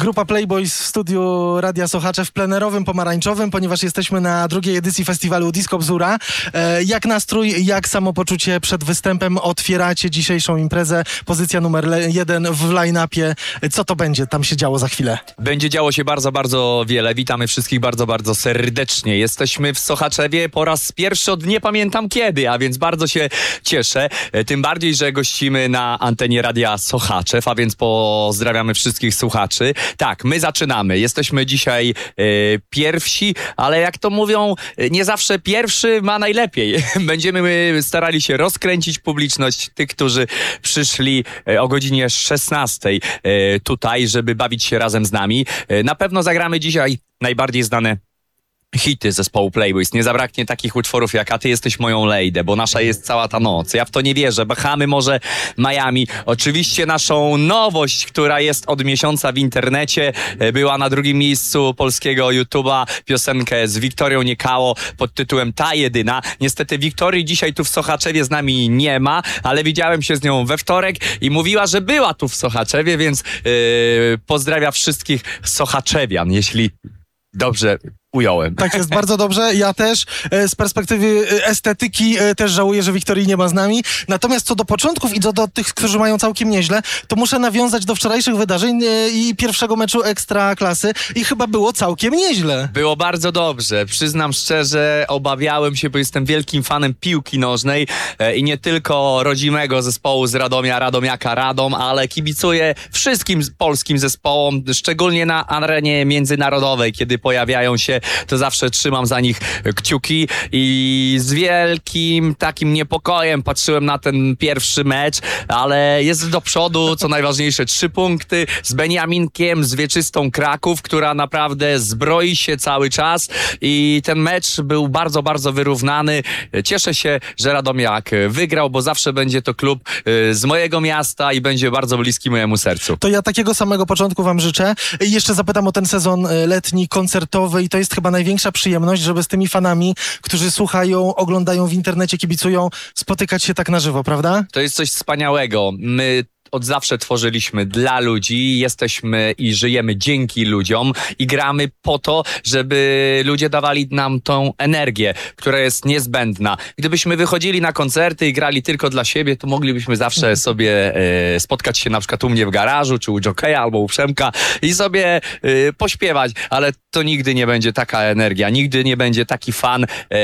Grupa Playboys w studiu Radia Sochacze w plenerowym pomarańczowym, ponieważ jesteśmy na drugiej edycji festiwalu Disco Bzura. Jak nastrój, jak samopoczucie przed występem? Otwieracie dzisiejszą imprezę, pozycja numer 1 w line-upie. Co to będzie tam się działo za chwilę? Będzie działo się bardzo, bardzo wiele. Witamy wszystkich bardzo, bardzo serdecznie. Jesteśmy w Sochaczewie po raz pierwszy od nie pamiętam kiedy, a więc bardzo się cieszę. Tym bardziej, że gościmy na antenie Radia Sochaczew, a więc pozdrawiamy wszystkich słuchaczy. Tak, my zaczynamy. Jesteśmy dzisiaj pierwsi, ale jak to mówią, nie zawsze pierwszy ma najlepiej. Będziemy starali się rozkręcić publiczność, tych, którzy przyszli o godzinie 16 tutaj, żeby bawić się razem z nami. Na pewno zagramy dzisiaj najbardziej znane hity zespołu Playboys. Nie zabraknie takich utworów jak A ty jesteś moją lady, bo nasza jest cała ta noc. Ja w to nie wierzę. Bahamy, może Miami. Oczywiście naszą nowość, która jest od miesiąca w internecie, była na drugim miejscu polskiego YouTube'a, piosenkę z Wiktorią Niekało pod tytułem Ta jedyna. Niestety Wiktorii dzisiaj tu w Sochaczewie z nami nie ma, ale widziałem się z nią we wtorek i mówiła, że była tu w Sochaczewie, więc pozdrawia wszystkich Sochaczewian, jeśli dobrze ująłem. Tak jest, bardzo dobrze. Ja też z perspektywy estetyki też żałuję, że Wiktorii nie ma z nami. Natomiast co do początków i co do tych, którzy mają całkiem nieźle, to muszę nawiązać do wczorajszych wydarzeń i pierwszego meczu Ekstraklasy i chyba było całkiem nieźle. Było bardzo dobrze. Przyznam szczerze, obawiałem się, bo jestem wielkim fanem piłki nożnej i nie tylko rodzimego zespołu z Radomia, Radomiaka Radom, ale kibicuję wszystkim polskim zespołom, szczególnie na arenie międzynarodowej, kiedy pojawiają się, to zawsze trzymam za nich kciuki i z wielkim takim niepokojem patrzyłem na ten pierwszy mecz, ale jest do przodu, co najważniejsze, 3 punkty z Beniaminkiem, z Wieczystą Kraków, która naprawdę zbroi się cały czas i ten mecz był bardzo, bardzo wyrównany. Cieszę się, że Radomiak wygrał, bo zawsze będzie to klub z mojego miasta i będzie bardzo bliski mojemu sercu. To ja takiego samego początku wam życzę. I jeszcze zapytam o ten sezon letni, koncertowy i to jest chyba największa przyjemność, żeby z tymi fanami, którzy słuchają, oglądają w internecie, kibicują, spotykać się tak na żywo, prawda? To jest coś wspaniałego. My od zawsze tworzyliśmy dla ludzi, jesteśmy i żyjemy dzięki ludziom i gramy po to, żeby ludzie dawali nam tą energię, która jest niezbędna. Gdybyśmy wychodzili na koncerty i grali tylko dla siebie, to moglibyśmy zawsze sobie spotkać się na przykład u mnie w garażu, czy u Jokeja, albo u Przemka i sobie pośpiewać, ale to nigdy nie będzie taka energia, nigdy nie będzie taki fan,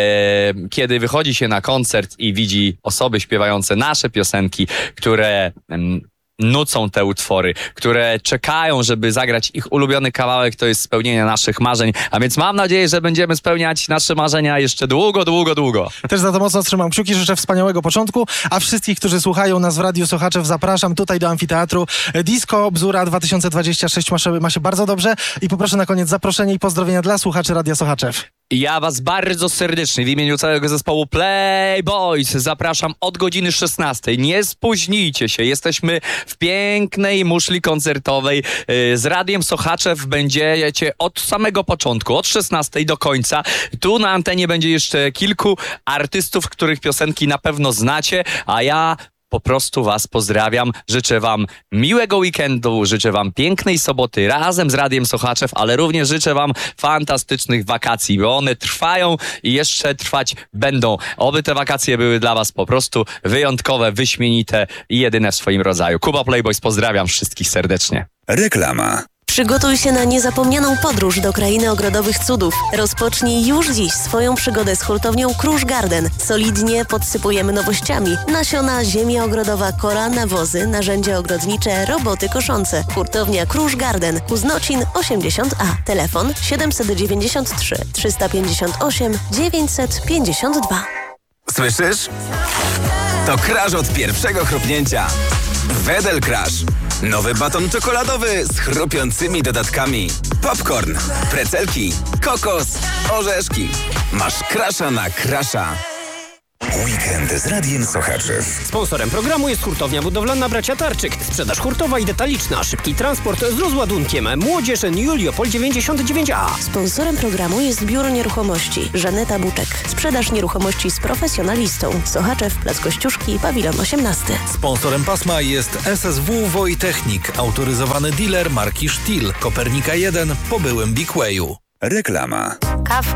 kiedy wychodzi się na koncert i widzi osoby śpiewające nasze piosenki, które nucą te utwory, które czekają, żeby zagrać ich ulubiony kawałek, to jest spełnienie naszych marzeń, a więc mam nadzieję, że będziemy spełniać nasze marzenia jeszcze długo, długo, długo. Też za to mocno trzymam kciuki, życzę wspaniałego początku, a wszystkich, którzy słuchają nas w Radiu Sochaczew, zapraszam tutaj do amfiteatru. Disco Bzura 2026 ma się bardzo dobrze i poproszę na koniec zaproszenie i pozdrowienia dla słuchaczy Radia Sochaczew. Ja was bardzo serdecznie w imieniu całego zespołu Playboys zapraszam od godziny 16. Nie spóźnijcie się. Jesteśmy w pięknej muszli koncertowej. Z Radiem Sochaczew będziecie od samego początku, od 16 do końca. Tu na antenie będzie jeszcze kilku artystów, których piosenki na pewno znacie, a ja po prostu was pozdrawiam. Życzę wam miłego weekendu, życzę wam pięknej soboty razem z Radiem Sochaczew, ale również życzę wam fantastycznych wakacji, bo one trwają i jeszcze trwać będą. Oby te wakacje były dla was po prostu wyjątkowe, wyśmienite i jedyne w swoim rodzaju. Kuba Playboys, pozdrawiam wszystkich serdecznie. Reklama. Przygotuj się na niezapomnianą podróż do krainy ogrodowych cudów. Rozpocznij już dziś swoją przygodę z hurtownią Krusz Garden. Solidnie podsypujemy nowościami. Nasiona, ziemia ogrodowa, kora, nawozy, narzędzia ogrodnicze, roboty koszące. Hurtownia Krusz Garden. Uznocin 80A. Telefon 793 358 952. Słyszysz? To crash od pierwszego chrupnięcia. Wedel Crash. Nowy baton czekoladowy z chrupiącymi dodatkami. Popcorn, precelki, kokos, orzeszki. Masz crasha na crasha. Weekend z Radiem Sochaczew. Sponsorem programu jest hurtownia budowlana Bracia Tarczyk. Sprzedaż hurtowa i detaliczna. Szybki transport z rozładunkiem. Młodzież Juliopol 99A. Sponsorem programu jest Biuro Nieruchomości Żaneta Buczek. Sprzedaż nieruchomości z profesjonalistą. Sochaczew, Plac Kościuszki, Pawilon 18. Sponsorem pasma jest SSW Wojtechnik, autoryzowany dealer marki Stihl, Kopernika 1 po byłym Big Wayu. Reklama.